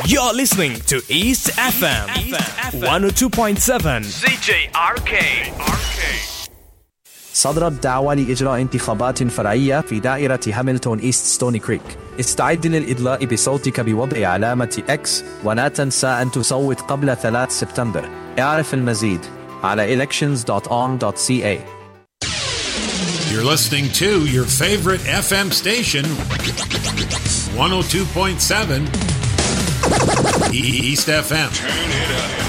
You're listening to East FM 102.7 CJRK. صدرت دعوى لإجراء انتخابات فرعية في دائرة هاملتون إيست ستوني كريك. استعد للإدلاء بصوتك بوضع علامة X ولا تنسى أن تصوت قبل 3 سبتمبر. اعرف المزيد على elections.on.ca. You're listening to your favorite FM station, 102.7 East FM. Turn it up.